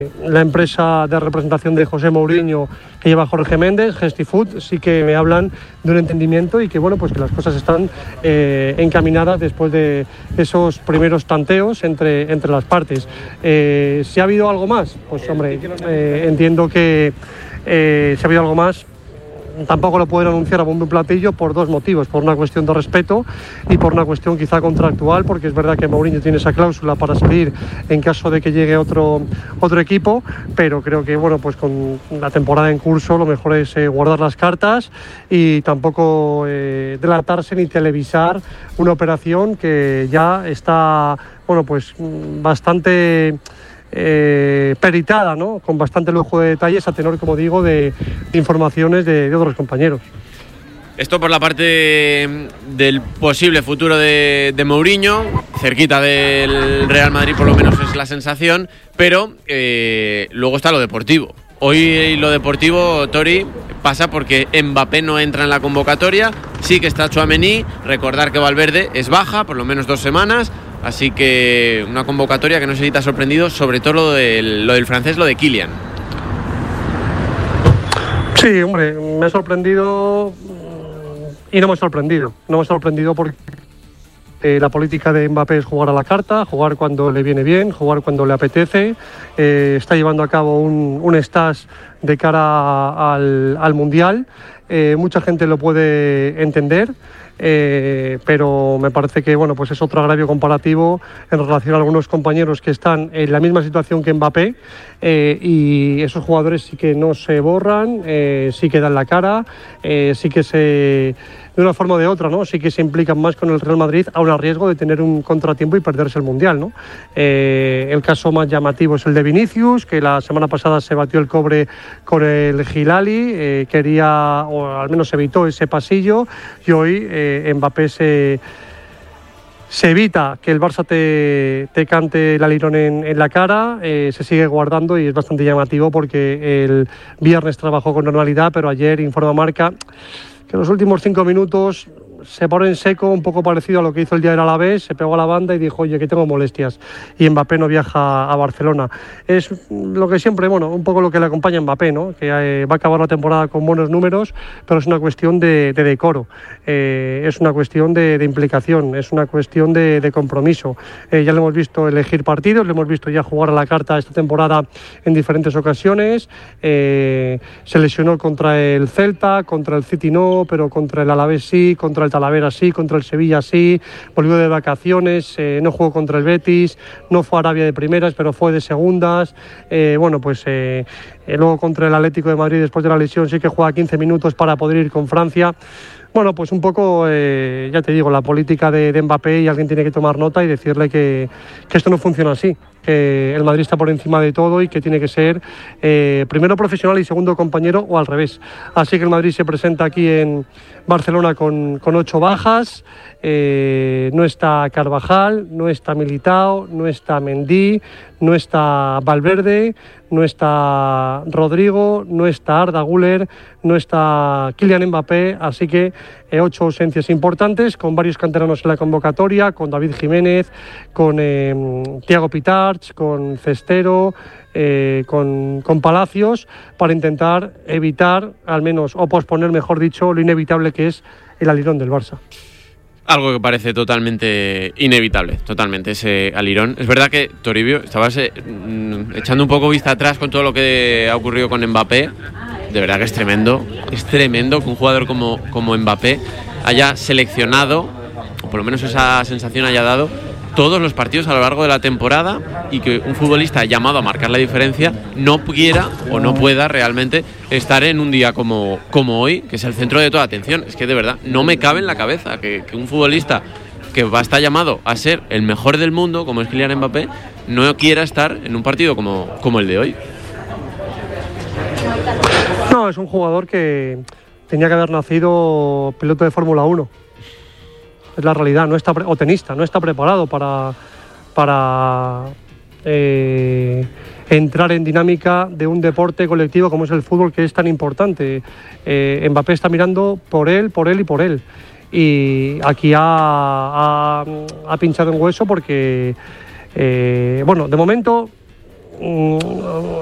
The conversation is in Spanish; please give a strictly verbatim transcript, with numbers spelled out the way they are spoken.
la empresa de representación de José Mourinho que lleva Jorge Méndez, Gestifood, sí que me hablan de un entendimiento y que bueno, pues que las cosas están eh, encaminadas después de esos primeros tanteos entre, entre las partes. Eh, si ha habido algo más, pues hombre, eh, entiendo que eh, si ha habido algo más, tampoco lo pueden anunciar a bombo y platillo por dos motivos, por una cuestión de respeto y por una cuestión quizá contractual, porque es verdad que Mourinho tiene esa cláusula para salir en caso de que llegue otro, otro equipo, pero creo que bueno, pues con la temporada en curso lo mejor es eh, guardar las cartas y tampoco eh, delatarse ni televisar una operación que ya está bueno, pues bastante Eh, peritada, ¿no? Con bastante lujo de detalles a tenor, como digo, de, de informaciones de, de otros compañeros. Esto por la parte del posible futuro de, de Mourinho, cerquita del Real Madrid por lo menos es la sensación, pero eh, luego está lo deportivo. Hoy lo deportivo, Tori, pasa porque Mbappé no entra en la convocatoria, sí que está Tchouaméni, recordar que Valverde es baja, por lo menos dos semanas, así que una convocatoria que no sé si te ha sorprendido, sobre todo lo del, lo del francés, lo de Kylian. Sí, hombre, me ha sorprendido y no me ha sorprendido. No me ha sorprendido porque eh, la política de Mbappé es jugar a la carta, jugar cuando le viene bien, jugar cuando le apetece. Eh, está llevando a cabo un, un stage de cara al, al Mundial. Eh, mucha gente lo puede entender. Eh, pero me parece que bueno, pues es otro agravio comparativo en relación a algunos compañeros que están en la misma situación que Mbappé eh, y esos jugadores sí que no se borran, eh, sí que dan la cara, eh, sí que se, de una forma o de otra, ¿no? Sí que se implican más con el Real Madrid, aun a riesgo de tener un contratiempo y perderse el Mundial, ¿no? Eh, el caso más llamativo es el de Vinicius, que la semana pasada se batió el cobre con el Hilali, eh, quería, o al menos evitó ese pasillo, y hoy eh, Mbappé se, se evita que el Barça te, te cante el alirón en, en la cara, eh, se sigue guardando y es bastante llamativo porque el viernes trabajó con normalidad, pero ayer informa Marca que los últimos cinco minutos se paró en seco, un poco parecido a lo que hizo el día del Alavés, se pegó a la banda y dijo, oye, que tengo molestias, y Mbappé no viaja a Barcelona. Es lo que siempre, bueno, un poco lo que le acompaña a Mbappé, ¿no? Que eh, va a acabar la temporada con buenos números, pero es una cuestión de, de decoro, eh, es una cuestión de, de implicación, es una cuestión de, de compromiso. Eh, ya le hemos visto elegir partidos, le hemos visto ya jugar a la carta esta temporada en diferentes ocasiones, eh, se lesionó contra el Celta, contra el City no, pero contra el Alavés sí, contra el Talavera sí, contra el Sevilla sí, volvió de vacaciones, eh, no jugó contra el Betis, no fue a Arabia de primeras, pero fue de segundas, eh, bueno, pues eh, eh, luego contra el Atlético de Madrid después de la lesión sí que juega quince minutos para poder ir con Francia. Bueno, pues un poco, eh, ya te digo, la política de, de Mbappé, y alguien tiene que tomar nota y decirle que, que esto no funciona así, que el Madrid está por encima de todo y que tiene que ser eh, primero profesional y segundo compañero, o al revés. Así que el Madrid se presenta aquí en Barcelona con, con ocho bajas, eh, no está Carvajal, no está Militao, no está Mendy, no está Valverde, no está Rodrigo, no está Arda Güler, no está Kylian Mbappé, así que eh, ocho ausencias importantes, con varios canteranos en la convocatoria, con David Jiménez, con eh, Thiago Pitarch, con Cestero, eh, con, con Palacios, para intentar evitar, al menos, o posponer, mejor dicho, lo inevitable que es el alirón del Barça. Algo que parece totalmente inevitable, totalmente, ese alirón. Es verdad que, Toribio, estabas eh, echando un poco vista atrás con todo lo que ha ocurrido con Mbappé. De verdad que es tremendo, es tremendo que un jugador como, como Mbappé haya seleccionado, o por lo menos esa sensación haya dado, todos los partidos a lo largo de la temporada, y que un futbolista llamado a marcar la diferencia no quiera o no pueda realmente estar en un día como, como hoy, que es el centro de toda atención. Es que de verdad no me cabe en la cabeza que, que un futbolista que va a estar llamado a ser el mejor del mundo, como es Kylian Mbappé, no quiera estar en un partido como, como el de hoy. No, es un jugador que tenía que haber nacido piloto de Fórmula uno. Es la realidad, no está pre- o tenista, no está preparado para, para eh, entrar en dinámica de un deporte colectivo como es el fútbol, que es tan importante. Eh, Mbappé está mirando por él, por él y por él. Y aquí ha, ha, ha pinchado en hueso porque, eh, bueno, de momento mm,